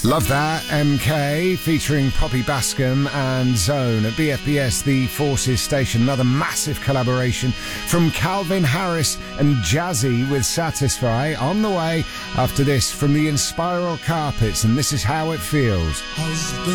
Love that. MK featuring Poppy Bascom and Zone at BFBS, the Forces Station. Another massive collaboration from Calvin Harris and Jazzy with Satisfy. On the way after this from the Inspiral Carpets, and This Is How It Feels.